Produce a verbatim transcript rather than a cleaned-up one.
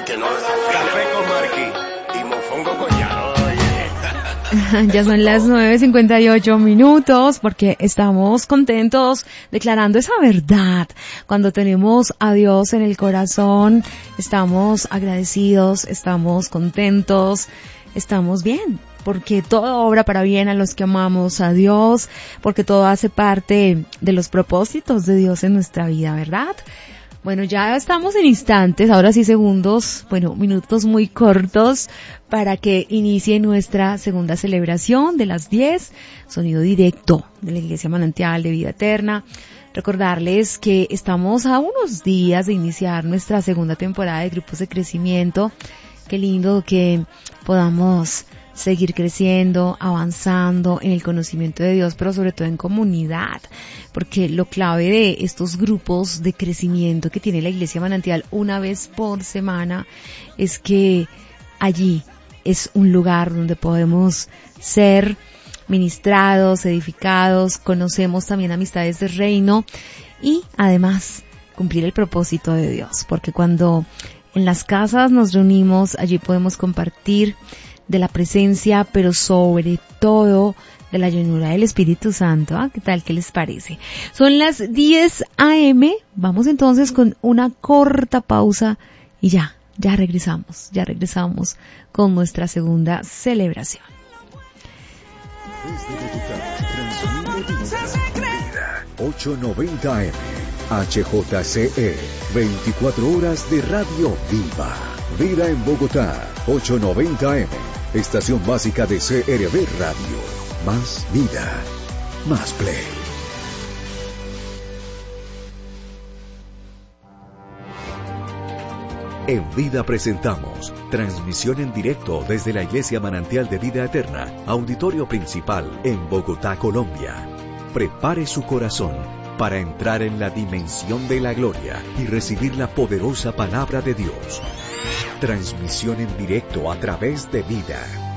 que no desafía. Café con Marquis y mofongo con llano. Ya son las nueve cincuenta y ocho minutos porque estamos contentos declarando esa verdad. Cuando tenemos a Dios en el corazón, estamos agradecidos, estamos contentos, estamos bien. Porque todo obra para bien a los que amamos a Dios, porque todo hace parte de los propósitos de Dios en nuestra vida, ¿verdad? Bueno, ya estamos en instantes, ahora sí segundos, bueno, minutos muy cortos para que inicie nuestra segunda celebración de las diez, sonido directo de la Iglesia Manantial de Vida Eterna. Recordarles que estamos a unos días de iniciar nuestra segunda temporada de grupos de crecimiento. Qué lindo que podamos seguir creciendo, avanzando en el conocimiento de Dios, pero sobre todo en comunidad, porque lo clave de estos grupos de crecimiento que tiene la Iglesia Manantial una vez por semana es que allí es un lugar donde podemos ser ministrados, edificados, conocemos también amistades del reino y además cumplir el propósito de Dios, porque cuando en las casas nos reunimos, allí podemos compartir de la presencia, pero sobre todo de la llenura del Espíritu Santo. ¿Ah? ¿Qué tal? ¿Qué les parece? Son las diez a eme. Vamos entonces con una corta pausa y ya, ya regresamos, ya regresamos con nuestra segunda celebración. ochocientos noventa eme, H J C E, veinticuatro horas de radio viva. Vida en Bogotá, ochocientos noventa eme, estación básica de C R V Radio. Más vida, más play. En Vida presentamos transmisión en directo desde la Iglesia Manantial de Vida Eterna, auditorio principal en Bogotá, Colombia. Prepare su corazón para entrar en la dimensión de la gloria y recibir la poderosa palabra de Dios. Transmisión en directo a través de Vida.